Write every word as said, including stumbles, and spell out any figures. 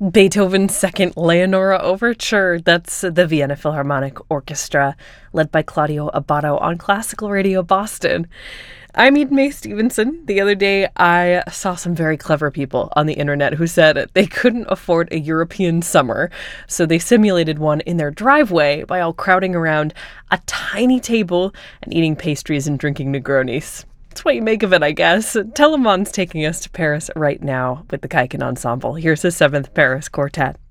Beethoven's Second Leonora Overture. That's the Vienna Philharmonic Orchestra, led by Claudio Abbado on Classical Radio Boston. I'm Eden Mae Stevenson. The other day, I saw some very clever people on the internet who said they couldn't afford a European summer, so they simulated one in their driveway by all crowding around a tiny table and eating pastries and drinking Negronis. That's what you make of it, I guess. Telemon's taking us to Paris right now with the Kaiken Ensemble. Here's the seventh Paris Quartet.